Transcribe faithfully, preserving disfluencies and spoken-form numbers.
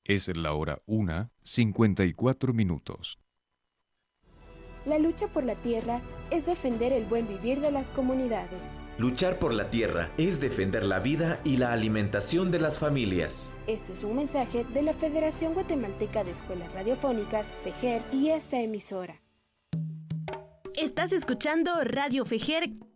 Es la hora una, cincuenta y cuatro minutos. La lucha por la tierra es defender el buen vivir de las comunidades. Luchar por la tierra es defender la vida y la alimentación de las familias. Este es un mensaje de la Federación Guatemalteca de Escuelas Radiofónicas, FEGER, y esta emisora. Estás escuchando Radio FEGER